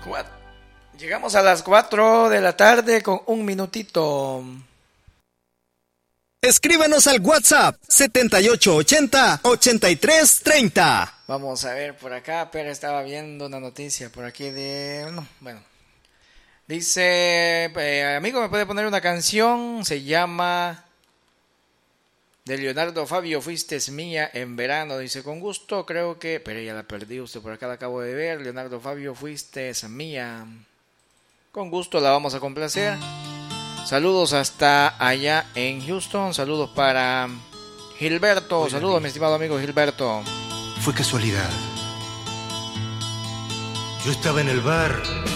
Llegamos a las 4 de la tarde con un minutito. Escríbanos al WhatsApp 7880-8330. Vamos a ver por acá, pero estaba viendo una noticia por aquí de... Bueno, dice, amigo, ¿me puede poner una canción? Se llama... De Leonardo Fabio, fuiste mía en verano. Dice, con gusto, creo que... Pero ya la perdí, usted por acá la acabo de ver. Leonardo Fabio, fuiste mía. Con gusto la vamos a complacer. Saludos hasta allá en Houston. Saludos para Gilberto. Oiga, saludos, mi estimado amigo Gilberto. Fue casualidad. Yo estaba en el bar